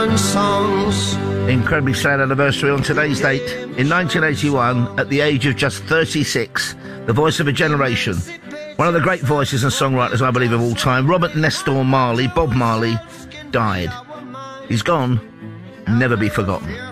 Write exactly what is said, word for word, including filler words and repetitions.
songs. Incredibly sad anniversary on today's date. In nineteen eighty-one, at the age of just thirty-six, the voice of a generation, one of the great voices and songwriters, I believe, of all time, Robert Nestor Marley, Bob Marley, died. He's gone, never be forgotten.